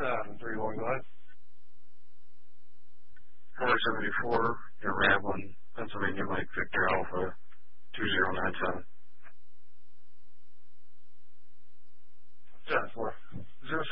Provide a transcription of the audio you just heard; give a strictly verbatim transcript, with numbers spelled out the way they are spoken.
seven three one, go ahead. four seventy-four, you're Ramblin', Pennsylvania, Mike Victor Alpha, two zero nine seven.